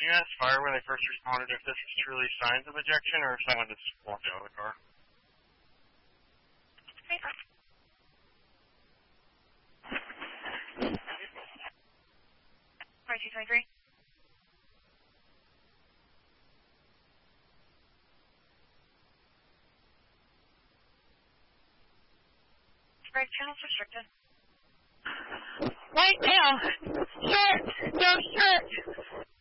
you ask fire when they first responded if this is truly signs of ejection or if someone just walked out of the car? Sorry, 223. Right, channel's restricted. Right now, search, no search.